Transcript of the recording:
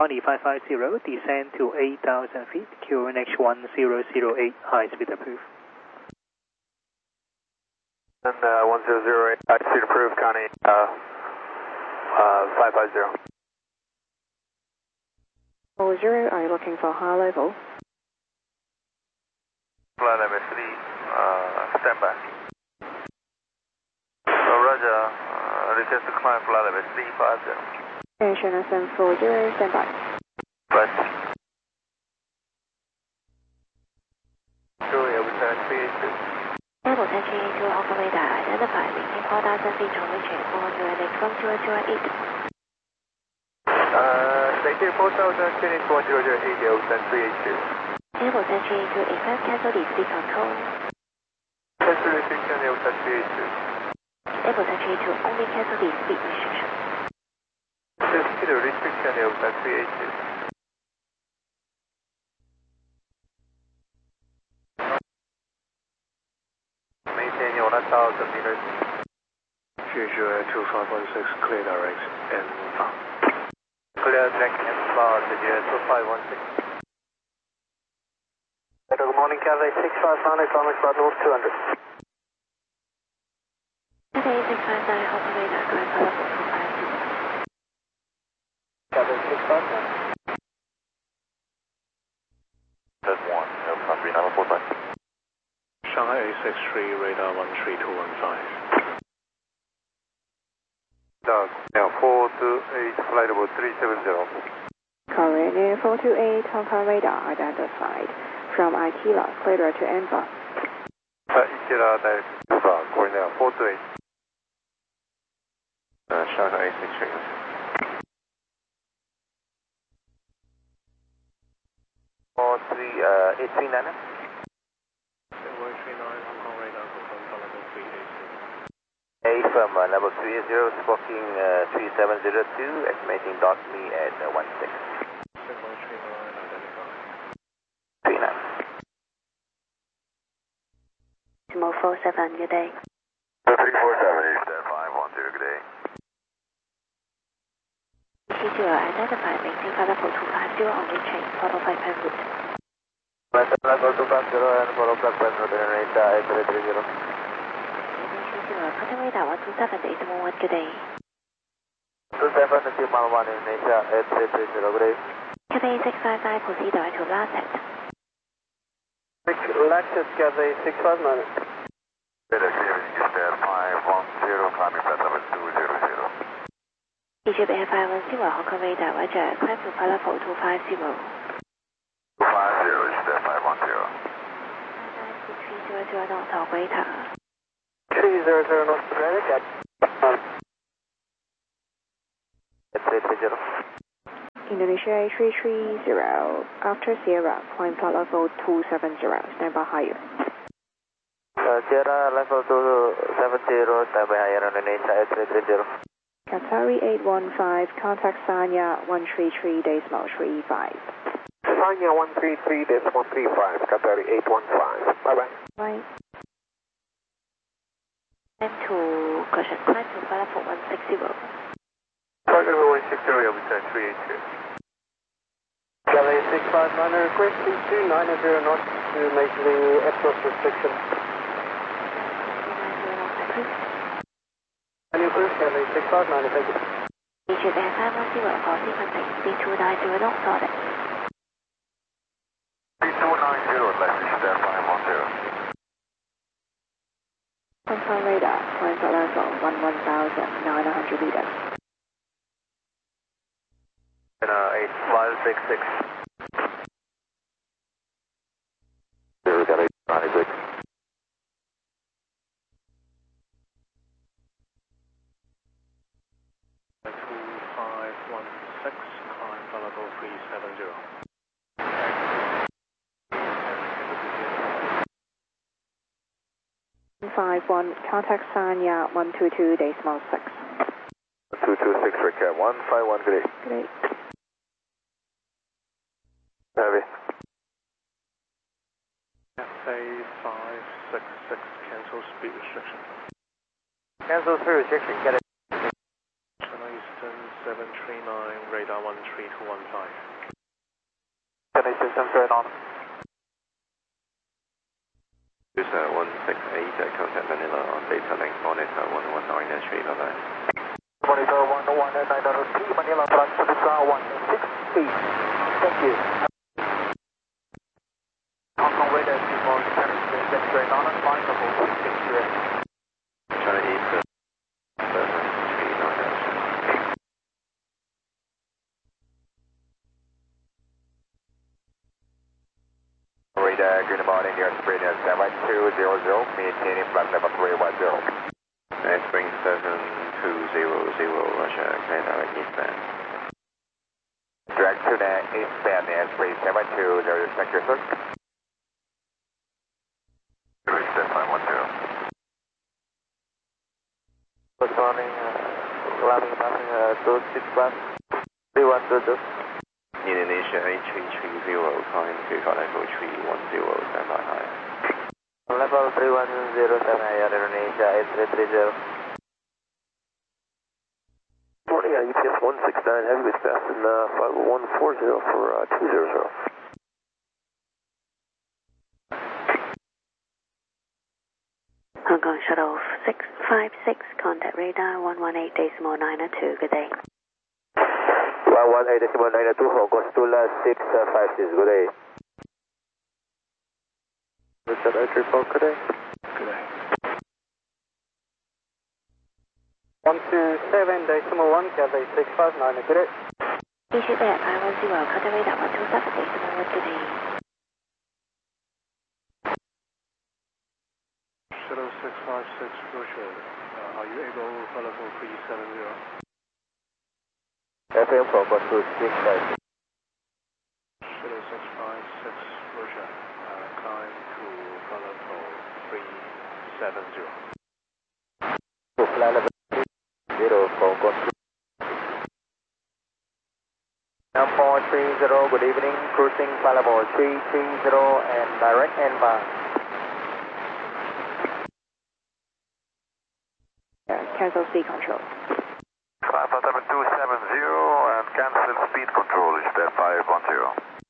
County 550, descend to 8,000 feet, QNH 1008, high speed approved. And 1008, high speed approved, County 550. 0, are you looking for high level? Flight level 3, standby. Roger, request to climb flight level 350. Station SM40, standby. Right. Julia, we turn 382. Level 10 Hong Kong radar, identify, maintain 4,000 feet, reaching 408 from 008. Maintain 4,000 feet, 1008, open 382. Level 10 expand cancel the speed control. Cancel restriction, open 382. Level 10 only cancel the speed restriction. Speed restriction, open 382. Maintain 1,000 meters. Future 2516, clear direct and found. Clear direct and found, 2516. Good morning, Cathay 659, Economic Flight North 200. Cathay 659, Hong Kong radar, climb level 250. Cathay 659. That's 1, no country, 945. Shanghai 863, radar 13215. Doug, now 428, flight level 370. Korean 428, Hong Kong radar identified. From Ikela, clear to Enva. Ikela, direct Enva, Korean 428. Shanghai 863. 839. 139, Hong Kong radar, confirm level 380. A from level 380, smoking 3702, estimating dot me at 16. 7139, identified. 39. Decimal 47, good day. 347, stand 510, good day. T0 identified, maintain flight level 250 on reaching, follow flight plan route. Maintain level 250 and follow flight plan route and radar 8330. Contact radar 127 to 811, good day. 27 to mile 1 in Asia 8330, good day. Cathay 659, proceed direct to Laset. Lexus Cathay 659. Better clear, stand 510, climbing flight level 200. Egypt Air 510, Hong Kong radar, roger, climb to flight level 250. 250, stand 510. 300 knots, operator. 300 knots, ready, at 330. Indonesia 330, after Sierra, climb flight level 270, stand by higher. Sierra level 270, stand by higher, Indonesia 330. Qatari 815, contact Sanya 133.35. Sanya 133.35, Qatari 815. Bye-bye. Bye. And to caution, climb to flight level 160. Target 160, overturn 382. Cathay 659, request to 900 knots to make the exhaust restriction. Can you please Cathay 659, thank you. Egypt Air 510, for sequencing, speed 290 knots, solid. 290, left, stand 510. Hong Kong radar, climb flight level 11,900 meters. 8566. Zero, got 896. Climb level 370. 51, contact Sanya 122.6. 226 for cat 151, good day. Great. Heavy. Cathay 566, cancel speed restriction. Cancel speed restriction, get it. China East Houston 739, radar 13215. Cathay 678 on. User 168, contact Manila on data link monitor 119 bye-bye. Monitor 119 T, Manila, Francis 168. Thank you. Hong Kong radar 247, straight on and line level 6 China East 739. Radar, good morning, your speed is 7200, maintaining flight level 310. Spring 7200, Russia, Canada, eastbound. Direct to the eastbound, airspace 720, thank you, sir. Reach that 510. Good morning, landing passing 265, 3122. Indonesia 8330, climb to level 310, standby high. Level 310, standby Indonesia 8330. Morning, UPS 169 Heavy with fast and 5140 for 200. Hong Kong Shuttle 656, contact radar 118.902, good day. 118.902, Hong Kong Stula 656, good day. Richard entry phone, good day. Good day. 127.1, Cathay 659, good day. Issue there, 510, contact radar 127.1, good day. Shuttle 656, Roger. Are you able to follow for 370? FM for 126. Shuttle 656, Roger. Climb to follow for 370. To fly level 0 for 430, good evening, cruising flight level 330 and direct inbound. Cancel speed control. 57270 and cancel speed control, is that 510.